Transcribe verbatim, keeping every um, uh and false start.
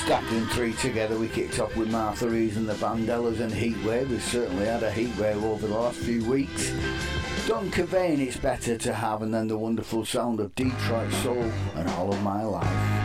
Stacking three together, we kicked off with Martha Reeves and the Vandellas and Heatwave. We've certainly had a heatwave over the last few weeks. Don Cavane, It's Better to Have, and then the wonderful sound of Detroit Soul and All of My Life.